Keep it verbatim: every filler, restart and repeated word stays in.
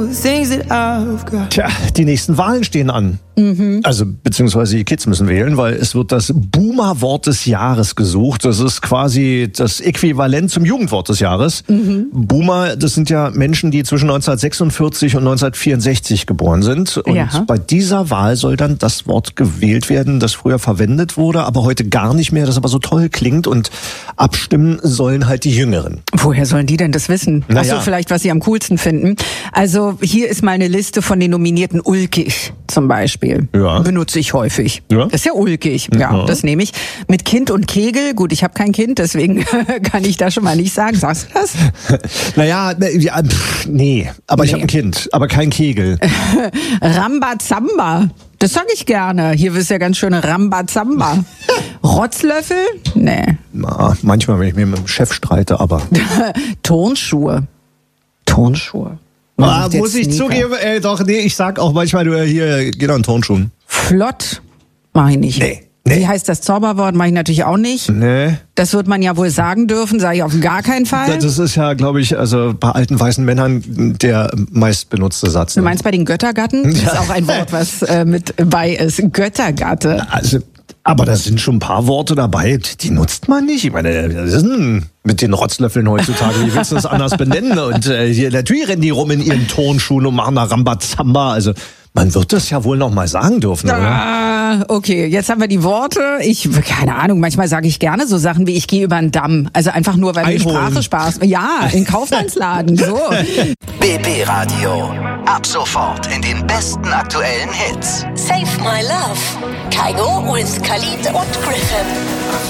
Tja, die nächsten Wahlen stehen an. Mhm. Also, beziehungsweise die Kids müssen wählen, weil es wird das Boomer-Wort des Jahres gesucht. Das ist quasi das Äquivalent zum Jugendwort des Jahres. Mhm. Boomer, das sind ja Menschen, die zwischen neunzehnhundertsechsundvierzig und neunzehnhundertvierundsechzig geboren sind. Und ja. bei dieser Wahl soll dann das Wort gewählt werden, das früher verwendet wurde, aber heute gar nicht mehr, das aber so toll klingt. Und abstimmen sollen halt die Jüngeren. Woher sollen die denn das wissen? Naja. Ach so, vielleicht, was sie am coolsten finden. Also hier ist mal eine Liste von den Nominierten. Ulkig zum Beispiel. Ja. Benutze ich häufig. Ja. Das ist ja ulkig. Ja, ja. Das nehme ich. Mit Kind und Kegel. Gut, ich habe kein Kind, deswegen kann ich da schon mal nicht sagen. Sagst du das? Naja, ja, pff, nee. Aber nee. Ich habe ein Kind, aber kein Kegel. Rambazamba. Das sage ich gerne. Hier ist ja ganz schöne Rambazamba. Rotzlöffel? Nee. Na, manchmal, wenn ich mit dem Chef streite, aber... Turnschuhe. Turnschuhe. Ah, muss ich Sneaker. zugeben, ey, doch, nee, ich sag auch manchmal, du hier, geh doch in Turnschuhen. Flott, mach ich nicht. Nee, nee. Wie heißt das Zauberwort, mach ich natürlich auch nicht. Nee. Das wird man ja wohl sagen dürfen, sage ich auf gar keinen Fall. Das ist ja, glaube ich, also bei alten weißen Männern der meist benutzte Satz. Du meinst bei den Göttergatten? Das ist auch ein Wort, was äh, mit bei ist. Göttergatte. Also, aber da sind schon ein paar Worte dabei, die nutzt man nicht. Ich meine, das ist ein, mit den Rotzlöffeln heutzutage, wie willst du das anders benennen? Und äh, hier, natürlich rennen die rum in ihren Turnschuhen und machen da Rambazamba. Also man wird das ja wohl noch mal sagen dürfen, oder? Ah, okay, jetzt haben wir die Worte. Ich, keine Ahnung, manchmal sage ich gerne so Sachen wie, ich gehe über den Damm. Also einfach nur, weil mir Sprache Spaß. Ja, in Kaufmannsladen, so. B B Radio. Ab sofort in den besten aktuellen Hits. Save My Love. Kygo with Khalid und Griffin.